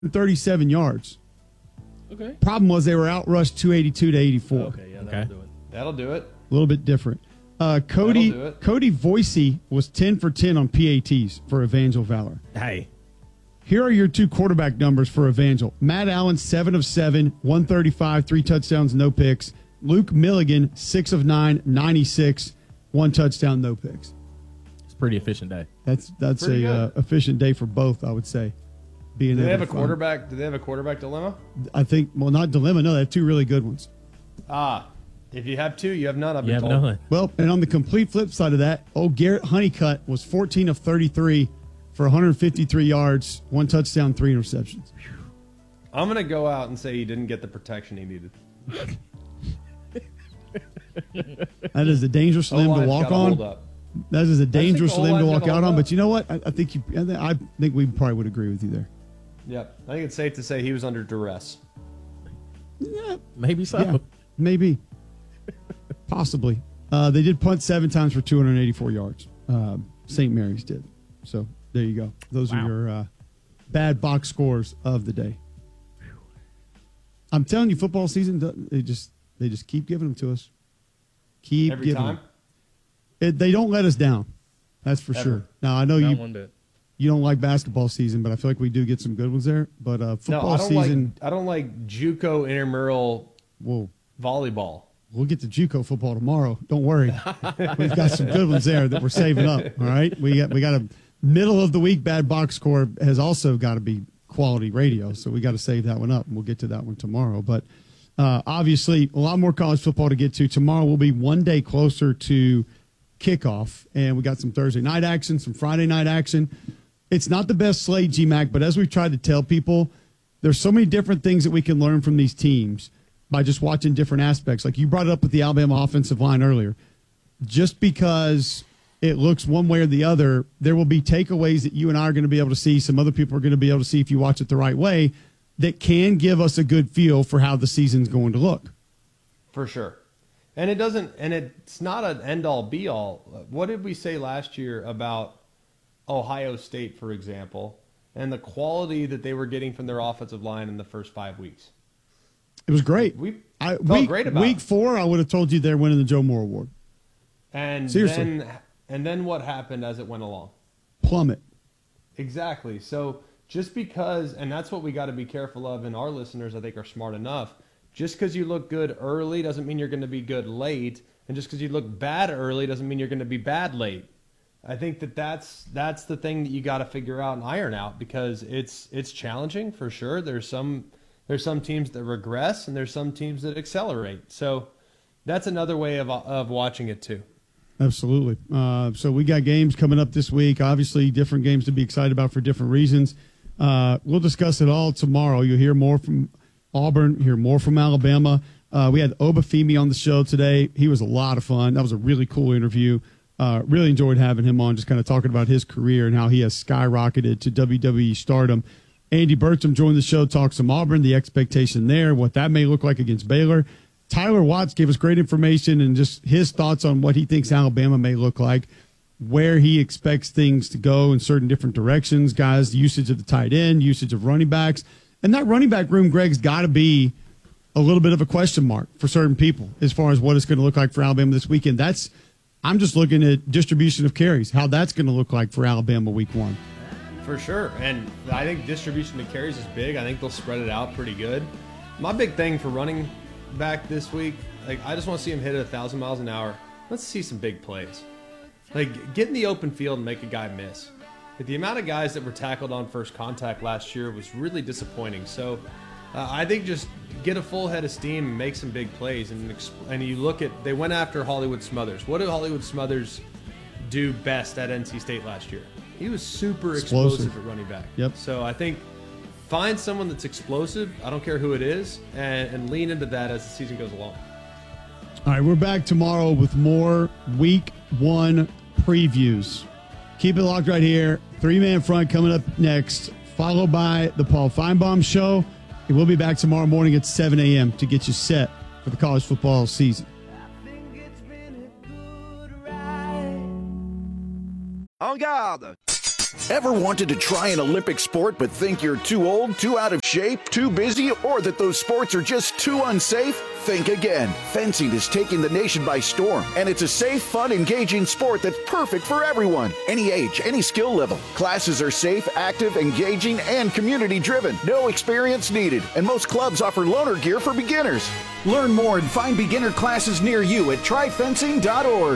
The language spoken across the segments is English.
37 yards. Okay. Problem was they were outrushed 282 to 84. Okay, yeah, that'll do it. That'll do it. A little bit different. Cody Voicey was 10 for 10 on PATs for Evangel Valor. Hey. Here are your two quarterback numbers for Evangel. Matt Allen, 7 of 7, 135, 3 touchdowns, no picks. Luke Milligan, 6 of 9, 96, 1 touchdown, no picks. It's a pretty efficient day. That's a efficient day for both, I would say. Do they have a quarterback? Do they have a quarterback dilemma? I think, well, not dilemma. No, they have two really good ones. If you have two, you have none. You have none. Well, and on the complete flip side of that, Garrett Honeycutt was 14 of 33 for 153 yards, 1 touchdown, 3 interceptions. I'm going to go out and say he didn't get the protection he needed. That is a dangerous limb to walk on. That is a dangerous limb to walk out on. But you know what? I think we probably would agree with you there. Yep. I think it's safe to say he was under duress. Yeah, maybe so. Yeah, maybe. Possibly. They did punt 7 times for 284 yards. St. Mary's did. So there you go. Those are your bad box scores of the day. I'm telling you, football season, they just keep giving them to us. Keep every giving time. They don't let us down. That's for sure. Now I know you don't like basketball season, but I feel like we do get some good ones there. But football season, I don't like JUCO intramural volleyball. We'll get to JUCO football tomorrow. Don't worry. We've got some good ones there that we're saving up. All right, we got a middle of the week bad box score has also got to be quality radio, so we got to save that one up, and we'll get to that one tomorrow. But obviously, a lot more college football to get to tomorrow. We'll be one day closer to kickoff, and we got some Thursday night action, some Friday night action. It's not the best slate, GMAC, but as we've tried to tell people, there's so many different things that we can learn from these teams by just watching different aspects. Like you brought it up with the Alabama offensive line earlier. Just because it looks one way or the other, there will be takeaways that you and I are going to be able to see, some other people are going to be able to see if you watch it the right way, that can give us a good feel for how the season's going to look. For sure. And it's not an end-all, be-all. What did we say last year about Ohio State, for example, and the quality that they were getting from their offensive line in the first 5 weeks? It was great. We felt great about week 4, I would have told you they're winning the Joe Moore Award. And seriously. Then what happened as it went along? Plummet. Exactly. So just because, and that's what we got to be careful of, and our listeners, I think, are smart enough. Just because you look good early doesn't mean you're going to be good late, and just because you look bad early doesn't mean you're going to be bad late. I think that's the thing that you got to figure out and iron out, because it's challenging for sure. There's some teams that regress, and there's some teams that accelerate. So that's another way of watching it too. Absolutely. So we got games coming up this week. Obviously, different games to be excited about for different reasons. We'll discuss it all tomorrow. You'll hear more from Auburn, hear more from Alabama. We had Obafemi on the show today. He was a lot of fun. That was a really cool interview. Really enjoyed having him on, just kind of talking about his career and how he has skyrocketed to WWE stardom. Andy Burcham joined the show, talked some Auburn, the expectation there, what that may look like against Baylor. Tyler Watts gave us great information and just his thoughts on what he thinks Alabama may look like, where he expects things to go in certain different directions, guys, usage of the tight end, usage of running backs. And that running back room, Greg's got to be a little bit of a question mark for certain people as far as what it's going to look like for Alabama this weekend. I'm just looking at distribution of carries, how that's going to look like for Alabama week 1. For sure. And I think distribution of carries is big. I think they'll spread it out pretty good. My big thing for running back this week, I just want to see him hit 1,000 miles an hour. Let's see some big plays. Get in the open field and make a guy miss. The amount of guys that were tackled on first contact last year was really disappointing. So I think just get a full head of steam and make some big plays. And you look at, they went after Hollywood Smothers. What did Hollywood Smothers do best at NC State last year? He was super explosive at running back. Yep. So I think find someone that's explosive, I don't care who it is, and lean into that as the season goes along. All right, we're back tomorrow with more week 1 previews. Keep it locked right here. 3-man front coming up next, followed by the Paul Feinbaum Show. And we'll be back tomorrow morning at 7 a.m. to get you set for the college football season. En garde! Ever wanted to try an Olympic sport but think you're too old, too out of shape, too busy, or that those sports are just too unsafe? Think again. Fencing is taking the nation by storm, and it's a safe, fun, engaging sport that's perfect for everyone. Any age, any skill level. Classes are safe, active, engaging, and community-driven. No experience needed, and most clubs offer loaner gear for beginners. Learn more and find beginner classes near you at tryfencing.org.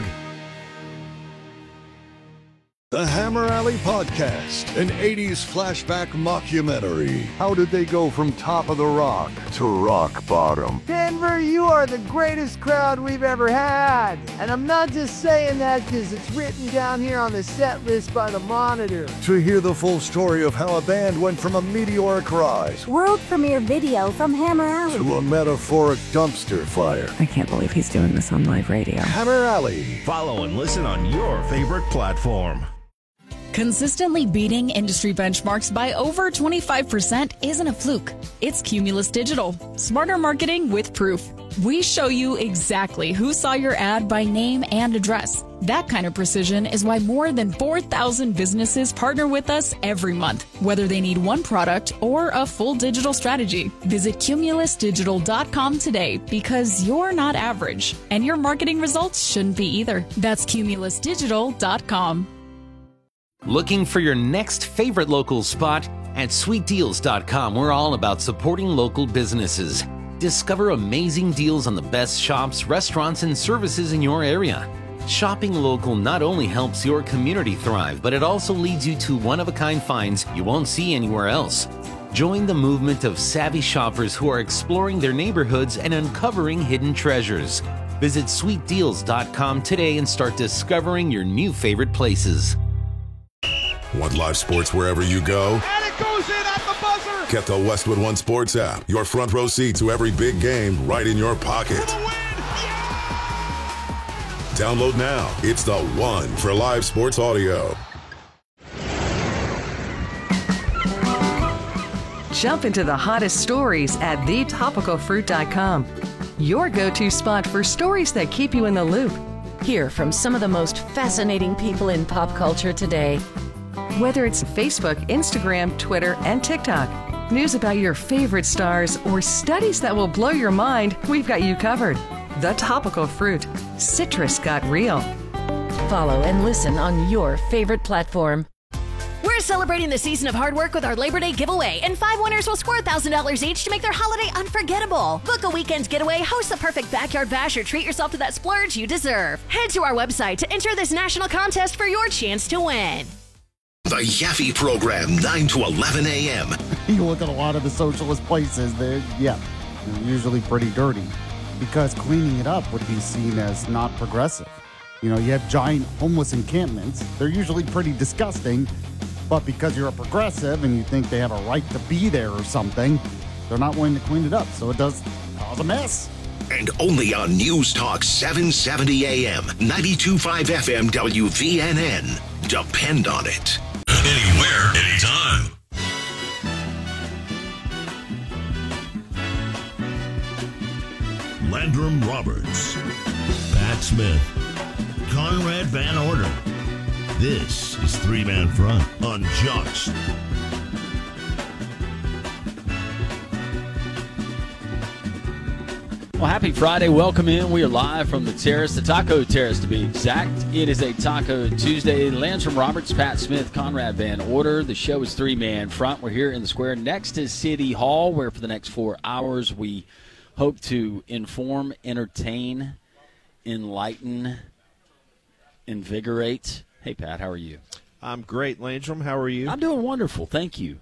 The Hammer Alley Podcast, an 80s flashback mockumentary. How did they go from top of the rock to rock bottom? Denver, you are the greatest crowd we've ever had. And I'm not just saying that because it's written down here on the set list by the Monitor. To hear the full story of how a band went from a meteoric rise world premiere video from Hammer Alley to a metaphoric dumpster fire. I can't believe he's doing this on live radio. Hammer Alley. Follow and listen on your favorite platform. Consistently beating industry benchmarks by over 25% isn't a fluke. It's Cumulus Digital. Smarter marketing with proof. We show you exactly who saw your ad by name and address. That kind of precision is why more than 4,000 businesses partner with us every month, whether they need one product or a full digital strategy. Visit cumulusdigital.com today because you're not average, and your marketing results shouldn't be either. That's cumulusdigital.com. Looking for your next favorite local spot? At sweetdeals.com, we're all about supporting local businesses. Discover amazing deals on the best shops, restaurants, and services in your area. Shopping local not only helps your community thrive, but it also leads you to one-of-a-kind finds you won't see anywhere else. Join the movement of savvy shoppers who are exploring their neighborhoods and uncovering hidden treasures. Visit sweetdeals.com today and start discovering your new favorite places. Want live sports wherever you go? And it goes in at the buzzer! Get the Westwood One Sports app. Your front row seat to every big game right in your pocket. For the win! Yeah! Download now. It's the one for live sports audio. Jump into the hottest stories at thetopicalfruit.com. Your go-to spot for stories that keep you in the loop. Hear from some of the most fascinating people in pop culture today. Whether it's Facebook, Instagram, Twitter, and TikTok, news about your favorite stars, or studies that will blow your mind, we've got you covered. The Topical Fruit. Citrus got real. Follow and listen on your favorite platform. We're celebrating the season of hard work with our Labor Day giveaway, and 5 winners will score $1,000 each to make their holiday unforgettable. Book a weekend getaway, host the perfect backyard bash, or treat yourself to that splurge you deserve. Head to our website to enter this national contest for your chance to win. The Yaffe Program, 9 to 11 a.m. You look at a lot of the socialist places, they're usually pretty dirty because cleaning it up would be seen as not progressive. You know, you have giant homeless encampments. They're usually pretty disgusting, but because you're a progressive and you think they have a right to be there or something, they're not willing to clean it up. So it does cause a mess. And only on News Talk 770 AM, 92.5 FM WVNN. Depend on it. Anywhere, anytime. Landrum Roberts, Pat Smith, Conrad Van Order. This is Three Man Front on Jocks. Well, happy Friday. Welcome in. We are live from the Terrace, the Taco Terrace to be exact. It is a Taco Tuesday. Landrum Roberts, Pat Smith, Conrad Van Order. The show is Three Man Front. We're here in the square next to City Hall, where for the next 4 hours we hope to inform, entertain, enlighten, invigorate. Hey, Pat, how are you? I'm great, Landrum. How are you? I'm doing wonderful. Thank you.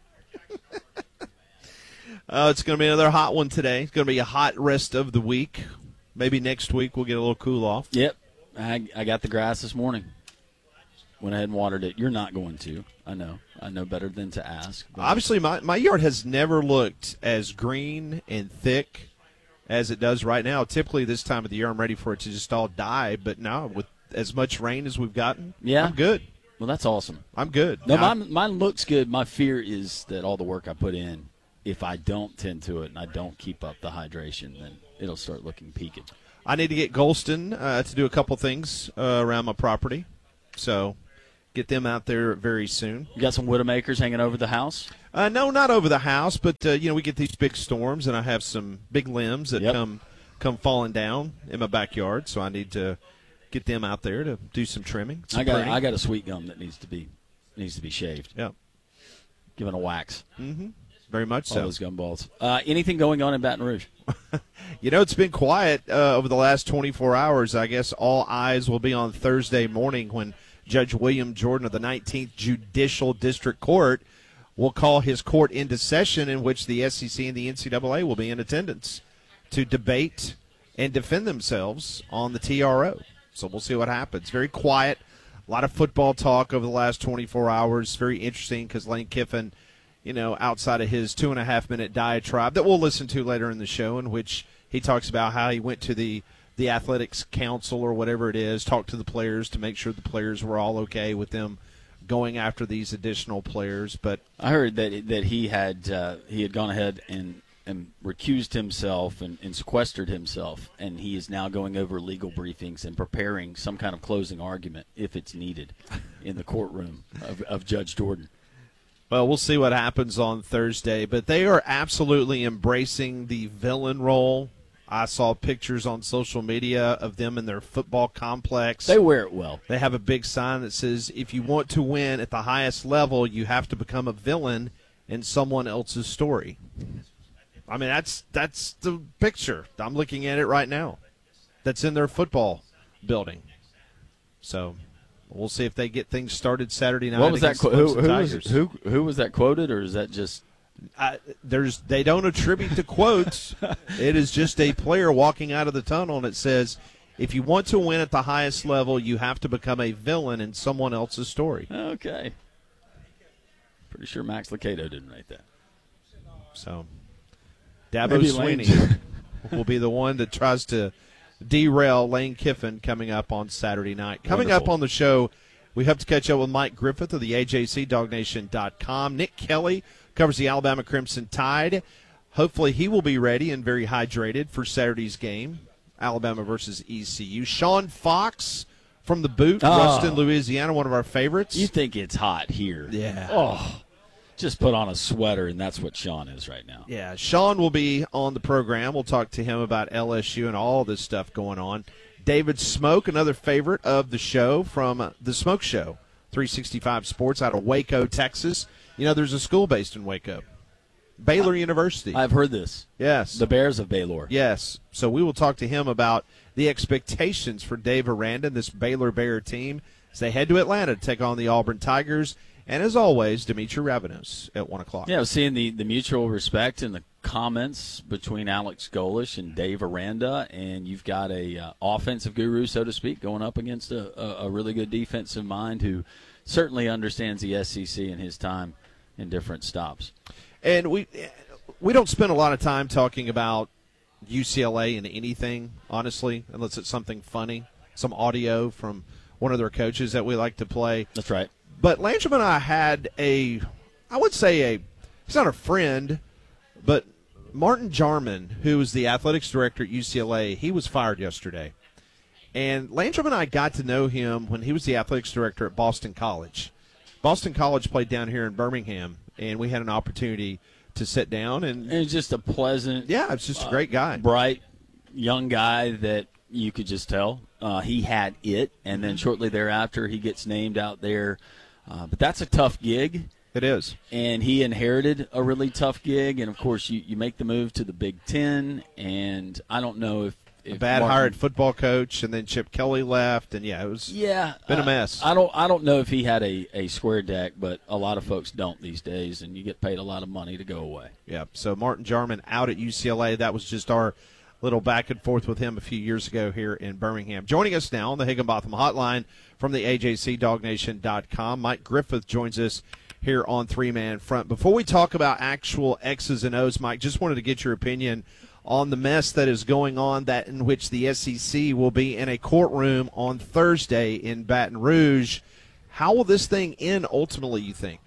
It's going to be another hot one today. It's going to be a hot rest of the week. Maybe next week we'll get a little cool off. Yep. I got the grass this morning. Went ahead and watered it. You're not going to. I know. I know better than to ask. Obviously, my yard has never looked as green and thick as it does right now. Typically this time of the year I'm ready for it to just all die. But now with as much rain as we've gotten, I'm good. Well, that's awesome. I'm good. No, mine looks good. My fear is that all the work I put in, if I don't tend to it and I don't keep up the hydration, then it'll start looking peaked. I need to get Golston to do a couple things around my property. So get them out there very soon. You got some Widowmakers hanging over the house? No, not over the house, but we get these big storms, and I have some big limbs that come falling down in my backyard, so I need to get them out there to do some trimming. I got a sweet gum that needs to be shaved. Yeah, given a wax. Mm-hmm. Very much so. All those gumballs. Anything going on in Baton Rouge? It's been quiet over the last 24 hours. I guess all eyes will be on Thursday morning when Judge William Jordan of the 19th Judicial District Court will call his court into session, in which the SEC and the NCAA will be in attendance to debate and defend themselves on the TRO. So we'll see what happens. Very quiet. A lot of football talk over the last 24 hours. Very interesting because Lane Kiffin, outside of his 2.5-minute diatribe that we'll listen to later in the show, in which he talks about how he went to the athletics council or whatever it is, talked to the players to make sure the players were all okay with them going after these additional players. But I heard that he had gone ahead and recused himself and sequestered himself, and he is now going over legal briefings and preparing some kind of closing argument if it's needed in the courtroom of Judge Jordan. Well, we'll see what happens on Thursday, but they are absolutely embracing the villain role. I saw pictures on social media of them in their football complex. They wear it well. They have a big sign that says, if you want to win at the highest level, you have to become a villain in someone else's story. I mean, that's the picture. I'm looking at it right now. That's in their football building. So we'll see if they get things started Saturday night. What was that? Who was that quoted, or is that just? They don't attribute the quotes. It is just a player walking out of the tunnel, and it says, if you want to win at the highest level, you have to become a villain in someone else's story. Okay. Pretty sure Max Lucado didn't write that. So Dabo Swinney will be the one that tries to derail Lane Kiffin coming up on Saturday night. Coming up on the show, we hope to catch up with Mike Griffith of the AJCDogNation.com. Nick Kelly covers the Alabama Crimson Tide. Hopefully he will be ready and very hydrated for Saturday's game, Alabama versus ECU. Sean Fox from the Boot, Ruston, Louisiana, one of our favorites. You think it's hot here. Yeah. Oh, just put on a sweater, and that's what Sean is right now. Yeah, Sean will be on the program. We'll talk to him about LSU and all this stuff going on. David Smoke, another favorite of the show from The Smoke Show, 365 Sports out of Waco, Texas. There's a school based in Waco, Baylor University. I've heard this. Yes. The Bears of Baylor. Yes. So we will talk to him about the expectations for Dave Aranda and this Baylor Bear team as they head to Atlanta to take on the Auburn Tigers. And as always, Dimitri Ravenos at 1 o'clock. Yeah, I was seeing the mutual respect and the comments between Alex Golesh and Dave Aranda, and you've got a offensive guru, so to speak, going up against a really good defensive mind who certainly understands the SEC and his time in different stops. And we don't spend a lot of time talking about UCLA and anything, honestly, unless it's something funny, some audio from one of their coaches that we like to play. That's right. But Landrum and I had he's not a friend, but Martin Jarman, who was the athletics director at UCLA, he was fired yesterday. And Landrum and I got to know him when he was the athletics director at Boston College. Boston College played down here in Birmingham, and we had an opportunity to sit down. And he's just a pleasant, it's just a great guy. Bright, young guy that you could just tell he had it. And then shortly thereafter, he gets named out there. But that's a tough gig. It is. And he inherited a really tough gig. And, of course, you make the move to the Big Ten. And I don't know if a bad hired football coach, and then Chip Kelly left. And, it was been a mess. I don't know if he had a square deck, but a lot of folks don't these days. And you get paid a lot of money to go away. Yeah, so Martin Jarman out at UCLA. That was just our little back and forth with him a few years ago here in Birmingham. Joining us now on the Higginbotham Hotline from the AJCDogNation.com, Mike Griffith joins us here on Three Man Front. Before we talk about actual X's and O's, Mike, just wanted to get your opinion on the mess that is going on, that in which the SEC will be in a courtroom on Thursday in Baton Rouge. How will this thing end ultimately, you think?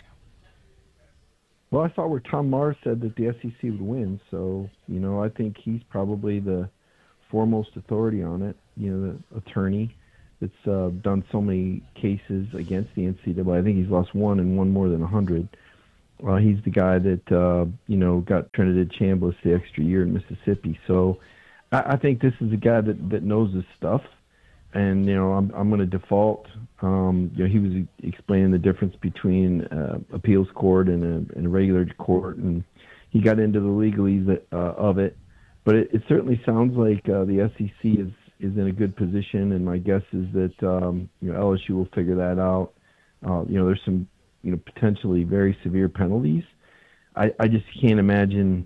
Well, I saw where Tom Mars said that the SEC would win, so, I think he's probably the foremost authority on it, the attorney. that's done so many cases against the NCAA. I think he's lost one and won more than 100. He's the guy that got Trinidad Chambliss the extra year in Mississippi. So I think this is a guy that knows his stuff. And I'm going to default. He was explaining the difference between appeals court and a regular court, and he got into the legalese of it. But it certainly sounds like the SEC is in a good position, and my guess is that LSU will figure that out. There's some potentially very severe penalties. I just can't imagine.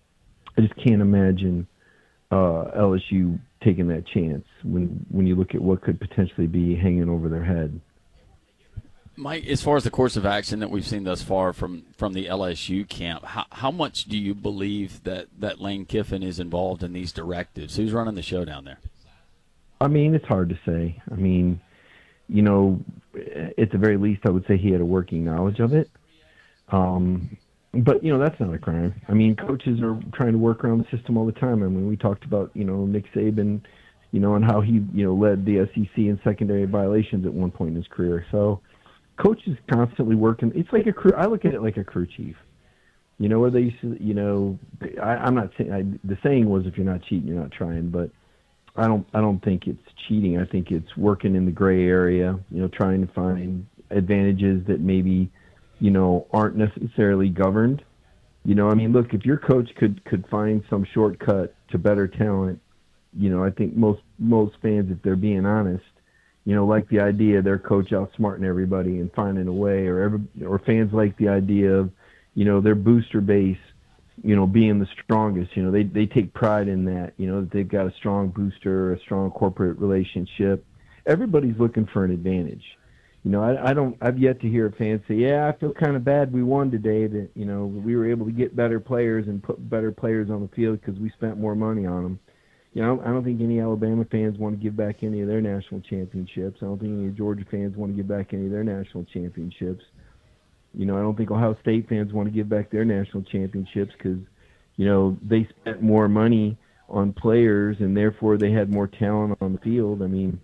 LSU taking that chance when you look at what could potentially be hanging over their head. Mike, as far as the course of action that we've seen thus far from the LSU camp, how much do you believe that Lane Kiffin is involved in these directives? Who's running the show down there? I mean, it's hard to say. I mean, at the very least, I would say he had a working knowledge of it. But, that's not a crime. I mean, coaches are trying to work around the system all the time. I mean, we talked about, Nick Saban, and how he, led the SEC in secondary violations at one point in his career. So coaches constantly working. It's like a crew. I look at it like a crew chief. Where they used to, I'm not saying, the saying was if you're not cheating, you're not trying. But I don't think it's cheating. I think it's working in the gray area, trying to find advantages that maybe aren't necessarily governed. I mean, look, if your coach could find some shortcut to better talent, I think most fans, if they're being honest, like the idea of their coach outsmarting everybody and finding a way, or fans like the idea of, their booster base, being the strongest. They take pride in that, that they've got a strong booster, a strong corporate relationship. Everybody's looking for an advantage. I've yet to hear a fan say, yeah, I feel kind of bad we won today, that, we were able to get better players and put better players on the field because we spent more money on them. I don't think any Alabama fans want to give back any of their national championships. I don't think any Georgia fans want to give back any of their national championships. I don't think Ohio State fans want to give back their national championships because, they spent more money on players and therefore they had more talent on the field. I mean,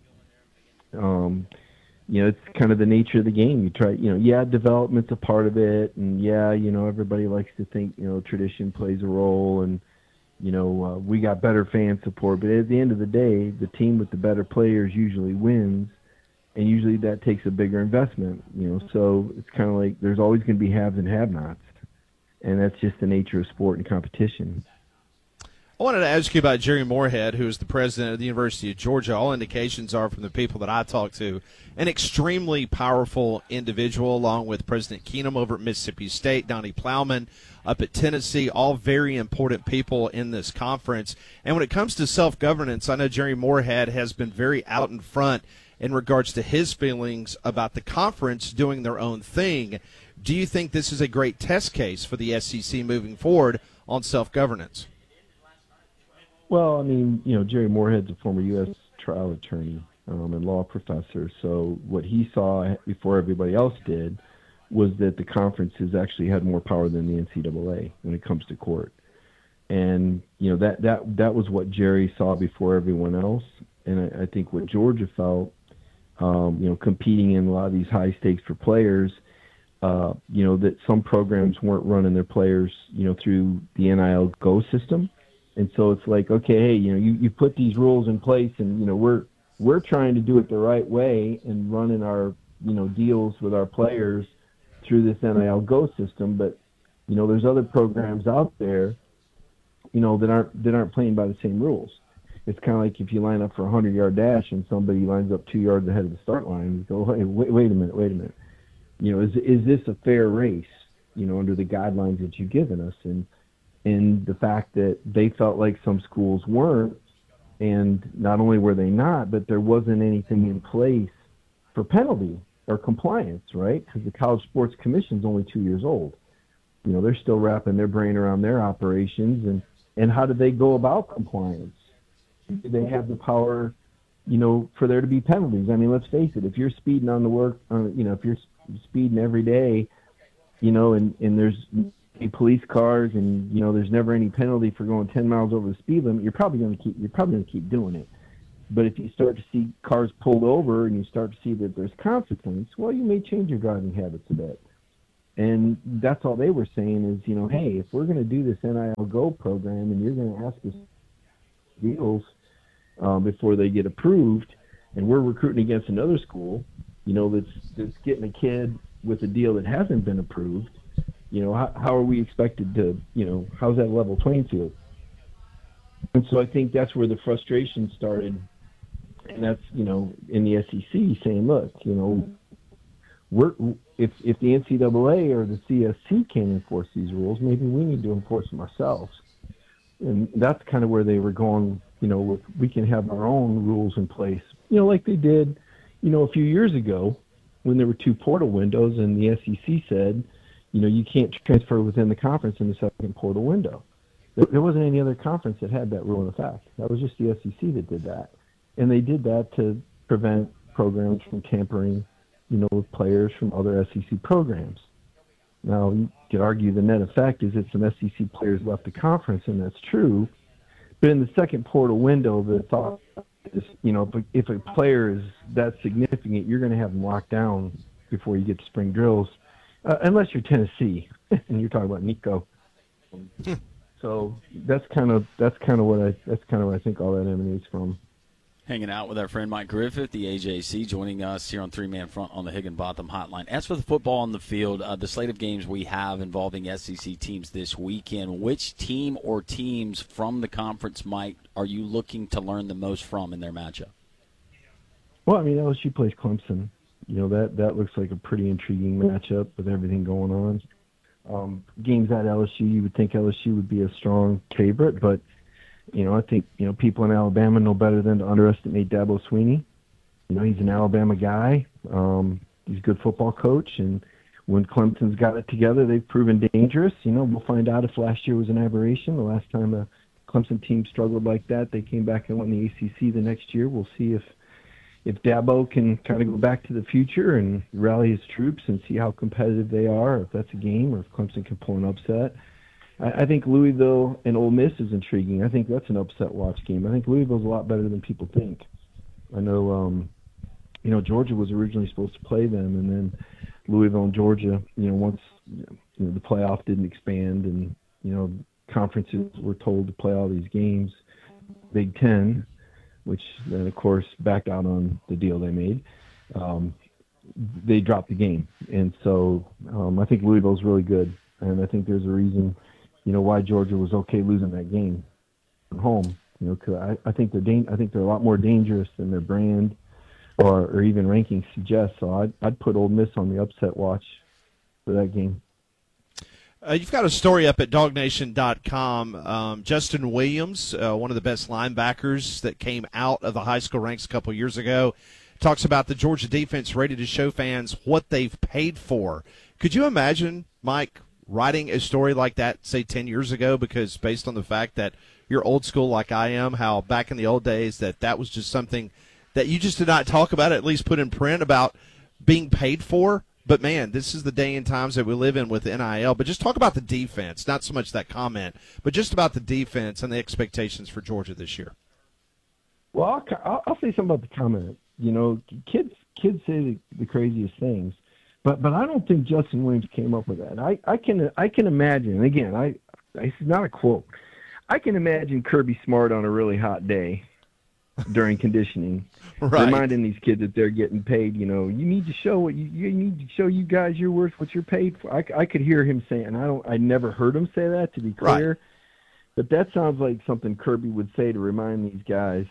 it's kind of the nature of the game. You try, development's a part of it, and everybody likes to think, tradition plays a role, and we got better fan support. But at the end of the day, the team with the better players usually wins, and usually that takes a bigger investment. So it's kind of like there's always going to be haves and have-nots, and that's just the nature of sport and competition. I wanted to ask you about Jerry Moorhead, who is the president of the University of Georgia. All indications are from the people that I talked to, an extremely powerful individual, along with President Keenum over at Mississippi State, Donnie Plowman up at Tennessee, all very important people in this conference. And when it comes to self-governance, I know Jerry Moorhead has been very out in front in regards to his feelings about the conference doing their own thing. Do you think this is a great test case for the SEC moving forward on self-governance? Well, I mean, Jerry Moorhead's a former U.S. trial attorney and law professor. So what he saw before everybody else did was that the conference has actually had more power than the NCAA when it comes to court. And, that was what Jerry saw before everyone else. And I think what Georgia felt, competing in a lot of these high stakes for players, that some programs weren't running their players, through the NIL Go system. And so it's like, okay, hey, you put these rules in place, and we're trying to do it the right way and running our deals with our players through this NIL Go system. But there's other programs out there, that aren't playing by the same rules. It's kind of like if you line up for a 100-yard dash and somebody lines up 2 yards ahead of the start line. You go, hey, wait a minute. Is this a fair race? Under the guidelines that you've given us, and the fact that they felt like some schools weren't, and not only were they not, but there wasn't anything in place for penalty or compliance, right? Because the College Sports Commission is only 2 years old. They're still wrapping their brain around their operations, and how do they go about compliance? Do they have the power, for there to be penalties? I mean, let's face it, if you're speeding on the work, if you're speeding every day, and there's police cars, and there's never any penalty for going 10 miles over the speed limit, you're probably going to keep doing it. But if you start to see cars pulled over and you start to see that there's consequence, well, you may change your driving habits a bit. And that's all they were saying is, hey, if we're going to do this NIL Go program and you're going to ask us deals before they get approved, and we're recruiting against another school, that's getting a kid with a deal that hasn't been approved, how are we expected to, how's that level playing field? And so I think that's where the frustration started. And that's, in the SEC saying, look, if the NCAA or the CSC can't enforce these rules, maybe we need to enforce them ourselves. And that's kind of where they were going, we can have our own rules in place, like they did, a few years ago when there were 2 portal windows and the SEC said, you can't transfer within the conference in the second portal window. There wasn't any other conference that had that rule in effect. That was just the SEC that did that. And they did that to prevent programs from tampering, with players from other SEC programs. Now, you could argue the net effect is that some SEC players left the conference, and that's true. But in the second portal window, the thought is, if a player is that significant, you're going to have them locked down before you get to spring drills, unless you're Tennessee and you're talking about Nico. So that's kind of what I think all that emanates from. Hanging out with our friend Mike Griffith, the AJC, joining us here on Three Man Front on the Higginbotham Hotline. As for the football on the field, the slate of games we have involving SEC teams this weekend, which team or teams from the conference, Mike, are you looking to learn the most from in their matchup? Well, LSU plays Clemson. That looks like a pretty intriguing matchup with everything going on. Games at LSU, you would think LSU would be a strong favorite, but I think, people in Alabama know better than to underestimate Dabo Swinney. He's an Alabama guy. He's a good football coach. And when Clemson's got it together, they've proven dangerous. We'll find out if last year was an aberration. The last time a Clemson team struggled like that, they came back and won the ACC the next year. We'll see if Dabo can kind of go back to the future and rally his troops and see how competitive they are, if that's a game, or if Clemson can pull an upset. I think Louisville and Ole Miss is intriguing. I think that's an upset watch game. I think Louisville's a lot better than people think. I know, Georgia was originally supposed to play them, and then Louisville and Georgia, once the playoff didn't expand and, conferences were told to play all these games, Big Ten, which then, of course, backed out on the deal they made, they dropped the game. And so I think Louisville's really good, and I think there's a reason why Georgia was okay losing that game at home. Because I think they're a lot more dangerous than their brand or even rankings suggest. So I'd put Ole Miss on the upset watch for that game. You've got a story up at DogNation.com. Justin Williams, one of the best linebackers that came out of the high school ranks a couple years ago, talks about the Georgia defense ready to show fans what they've paid for. Could you imagine, Mike, writing a story like that, say, 10 years ago, because based on the fact that you're old school like I am, how back in the old days that was just something that you just did not talk about, at least put in print about being paid for. But, man, this is the day and times that we live in with NIL. But just talk about the defense, not so much that comment, but just about the defense and the expectations for Georgia this year. Well, I'll say something about the comment. Kids say the craziest things. But I don't think Justin Williams came up with that. I can imagine, again, this is not a quote. I can imagine Kirby Smart on a really hot day during conditioning, right, reminding these kids that they're getting paid. You need to show what you need to show you guys you're worth what you're paid for. I could hear him saying, I never heard him say that, to be clear, right, but that sounds like something Kirby would say to remind these guys.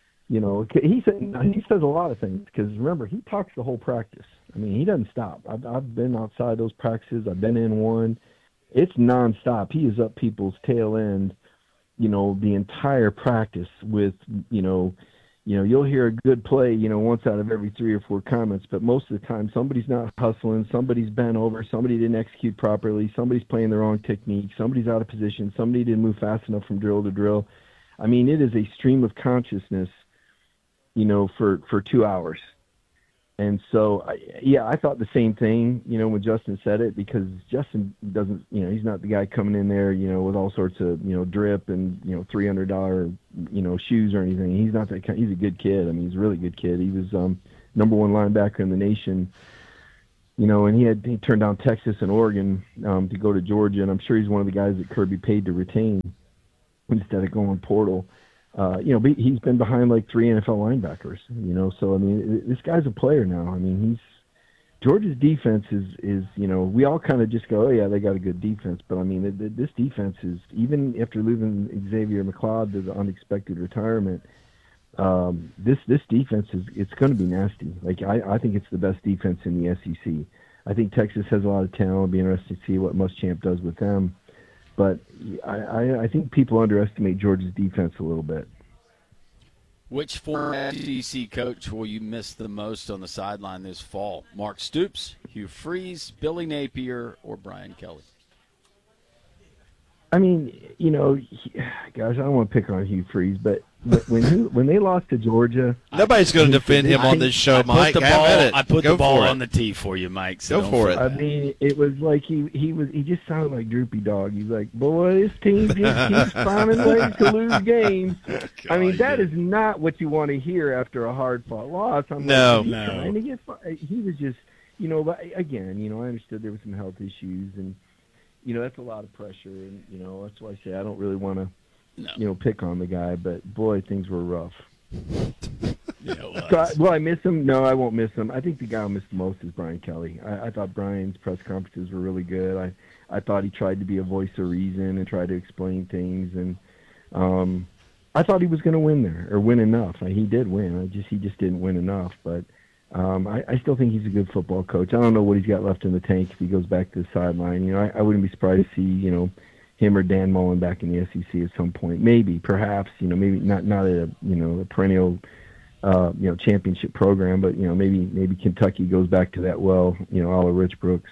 He says a lot of things, because remember, he talks the whole practice. He doesn't stop. I've been outside those practices. I've been in one. It's nonstop. He is up people's tail end, the entire practice with, you'll hear a good play, once out of every 3 or 4 comments, but most of the time somebody's not hustling, somebody's bent over, somebody didn't execute properly, somebody's playing the wrong technique, somebody's out of position, somebody didn't move fast enough from drill to drill. It is a stream of consciousness, for 2 hours. And so, I thought the same thing, when Justin said it, because Justin doesn't, he's not the guy coming in there, with all sorts of, drip and, $300, shoes or anything. He's not that kind. He's a good kid. I mean, he's a really good kid. He was number one linebacker in the nation, and he turned down Texas and Oregon to go to Georgia. And I'm sure he's one of the guys that Kirby paid to retain instead of going portal. But he's been behind like 3 NFL linebackers, so, I mean, this guy's a player now. I mean, Georgia's defense is we all kind of just go, oh, yeah, they got a good defense. But, I mean, this defense is, even after losing Xavier McLeod to the unexpected retirement, this defense it's going to be nasty. Like, I think it's the best defense in the SEC. I think Texas has a lot of talent. It'll be interesting to see what Muschamp does with them. But I think people underestimate Georgia's defense a little bit. Which former SEC coach will you miss the most on the sideline this fall? Mark Stoops, Hugh Freeze, Billy Napier, or Brian Kelly? I mean, gosh, I don't want to pick on Hugh Freeze, but when they lost to Georgia, nobody's going to defend him on this show, Mike. I put the ball on the tee for you, Mike. So go for it. I mean, it was like he just sounded like Droopy Dog. He's like, boy, this team just keeps finding ways to lose games. I mean, that is not what you want to hear after a hard-fought loss. No. Trying to get, he was just, but again, I understood there were some health issues, and that's a lot of pressure, and that's why I say I don't really want to. No. Pick on the guy, but boy, things were rough. Will I miss him? No, I won't miss him. I think the guy I'll miss the most is Brian Kelly. I thought Brian's press conferences were really good. I thought he tried to be a voice of reason and try to explain things, and I thought he was going to win there, or win enough. He did win. He just didn't win enough, but I still think he's a good football coach. I don't know what he's got left in the tank if he goes back to the sideline. I wouldn't be surprised to see, him or Dan Mullen back in the SEC at some point. Maybe, perhaps, maybe not a perennial, championship program, but, maybe Kentucky goes back to that well, a la Rich Brooks.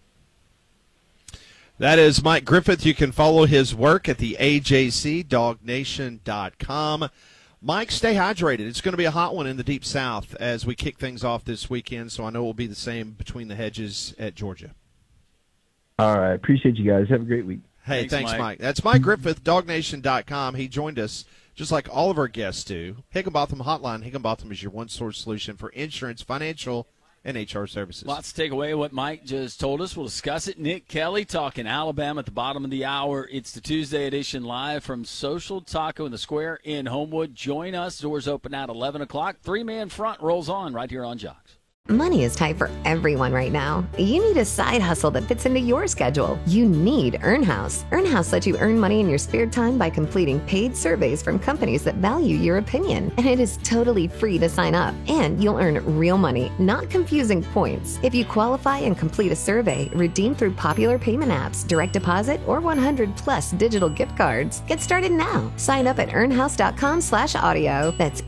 That is Mike Griffith. You can follow his work at the AJC, DogNation.com. Mike, stay hydrated. It's going to be a hot one in the Deep South as we kick things off this weekend, so I know it will be the same between the hedges at Georgia. All right. Appreciate you guys. Have a great week. Hey, thanks, Mike. That's Mike Griffith, DogNation.com. He joined us just like all of our guests do. Higginbotham Hotline. Higginbotham is your one-source solution for insurance, financial, and HR services. Lots to take away what Mike just told us. We'll discuss it. Nick Kelly talking Alabama at the bottom of the hour. It's the Tuesday edition live from Social Taco in the Square in Homewood. Join us. Doors open at 11 o'clock. Three-man front rolls on right here on Jocks. Money is tight for everyone right now. You need a side hustle that fits into your schedule. You need EarnHouse. EarnHouse lets you earn money in your spare time by completing paid surveys from companies that value your opinion. And it is totally free to sign up. And you'll earn real money, not confusing points. If you qualify and complete a survey, redeem through popular payment apps, direct deposit, or 100+ digital gift cards. Get started now. Sign up at earnhouse.com/audio. That's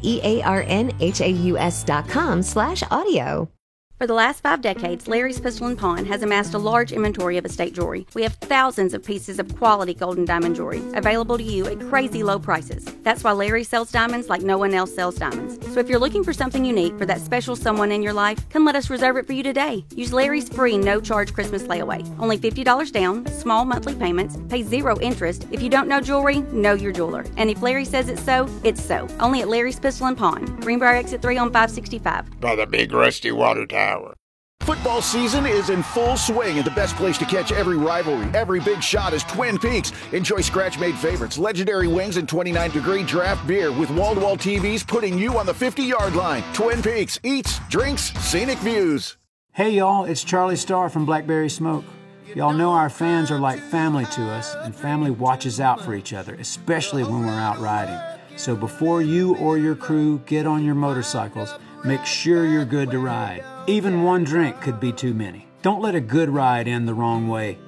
EARNHAUS.com/audio. For the last 5 decades, Larry's Pistol & Pawn has amassed a large inventory of estate jewelry. We have thousands of pieces of quality gold and diamond jewelry available to you at crazy low prices. That's why Larry sells diamonds like no one else sells diamonds. So if you're looking for something unique for that special someone in your life, come let us reserve it for you today. Use Larry's free no-charge Christmas layaway. Only $50 down, small monthly payments, pay 0 interest. If you don't know jewelry, know your jeweler. And if Larry says it's so, it's so. Only at Larry's Pistol & Pawn. Greenbrier Exit 3 on 565. By the big rusty water tower. Football season is in full swing, and the best place to catch every rivalry, every big shot is Twin Peaks. Enjoy scratch-made favorites, legendary wings, and 29-degree draft beer with wall-to-wall TVs putting you on the 50-yard line. Twin Peaks, eats, drinks, scenic views. Hey, y'all, it's Charlie Starr from Blackberry Smoke. Y'all know our fans are like family to us, and family watches out for each other, especially when we're out riding. So before you or your crew get on your motorcycles, make sure you're good to ride. Even one drink could be too many. Don't let a good ride end the wrong way.